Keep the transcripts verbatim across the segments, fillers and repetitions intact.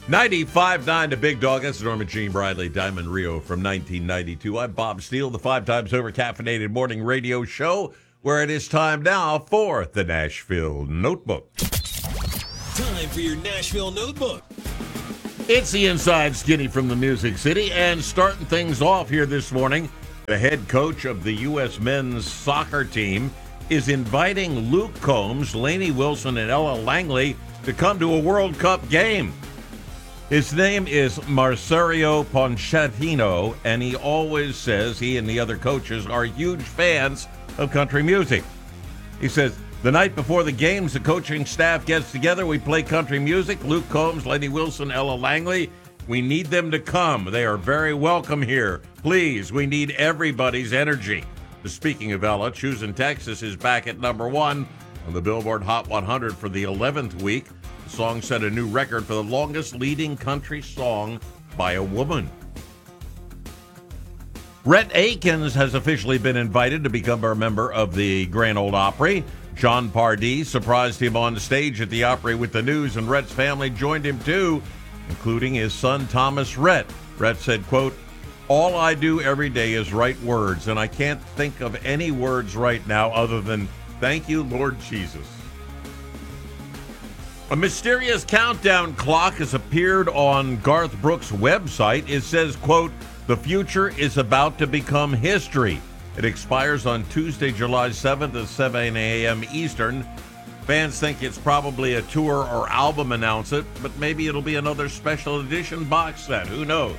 ninety-five point nine to Big Dog. That's Norman Jean Bradley, Diamond Rio from nineteen ninety-two. I'm Bob Steele, the five times over caffeinated morning radio show, where it is time now for the Nashville Notebook. Time for your Nashville Notebook. It's the Inside Skinny from the Music City, and starting things off here this morning, the head coach of the U S men's soccer team is inviting Luke Combs, Lainey Wilson, and Ella Langley to come to a World Cup game. His name is Marcerio Ponchatino, and he always says he and the other coaches are huge fans of country music. He says, the night before the games, the coaching staff gets together. We play country music. Luke Combs, Lainey Wilson, Ella Langley. We need them to come. They are very welcome here. Please, we need everybody's energy. Speaking of Ella, Choosing Texas is back at number one on the Billboard Hot one hundred for the eleventh week. The song set a new record for the longest leading country song by a woman. Rhett Akins has officially been invited to become a member of the Grand Ole Opry. John Pardee surprised him on stage at the Opry with the news, and Rhett's family joined him too, including his son Thomas Rhett. Rhett said, quote, all I do every day is write words, and I can't think of any words right now other than thank you, Lord Jesus. A mysterious countdown clock has appeared on Garth Brooks' website. It says, quote, the future is about to become history. It expires on Tuesday, July seventh at seven a.m. Eastern. Fans think it's probably a tour or album announcement, but maybe it'll be another special edition box set. Who knows?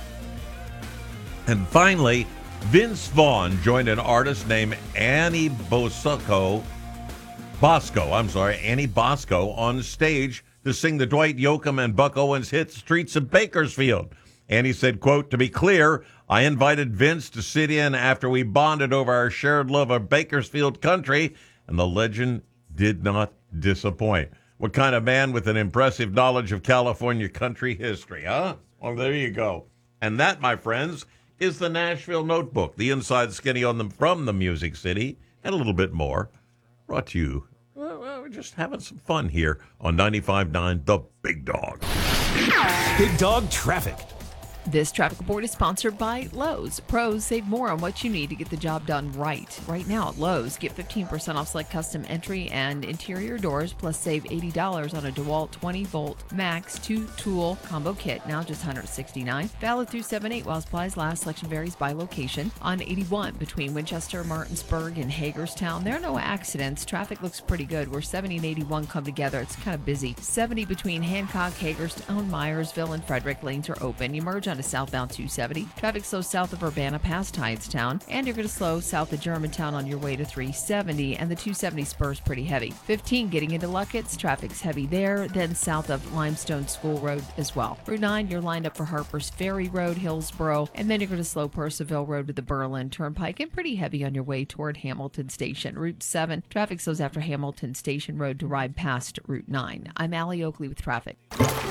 And finally, Vince Vaughn joined an artist named Annie Bosco, Bosco, I'm sorry, Annie Bosco on stage to sing the Dwight Yoakam and Buck Owens hit Streets of Bakersfield. Annie said, quote, to be clear, I invited Vince to sit in after we bonded over our shared love of Bakersfield country, and the legend did not disappoint. What kind of man with an impressive knowledge of California country history, huh? Well, there you go. And that, my friends, is the Nashville Notebook, the Inside Skinny on them from the Music City, and a little bit more. Brought to you, well, well, we're just having some fun here on ninety-five point nine The Big Dog. Big Dog Traffic. This traffic report is sponsored by Lowe's. Pros save more on what you need to get the job done right. Right now at Lowe's, get fifteen percent off select custom entry and interior doors, plus save eighty dollars on a DeWalt twenty volt Max two tool combo kit, now just one hundred sixty-nine dollars. Valid through seven eight while supplies last. Selection varies by location. On eighty-one between Winchester, Martinsburg, and Hagerstown, there are no accidents. Traffic looks pretty good. Where seventy and eighty-one come together, it's kind of busy. seventy between Hancock, Hagerstown, Myersville, and Frederick. Lanes are open. You merge on to southbound two seventy. Traffic slows south of Urbana past Hydetown, and you're going to slow south of Germantown on your way to three seventy, and the two seventy spurs pretty heavy. fifteen getting into Luckett's, traffic's heavy there, then south of Limestone School Road as well. Route nine, you're lined up for Harper's Ferry Road, Hillsboro, and then you're going to slow Percival Road to the Berlin Turnpike, and pretty heavy on your way toward Hamilton Station. Route seven, traffic slows after Hamilton Station Road to ride past Route nine. I'm Allie Oakley with traffic.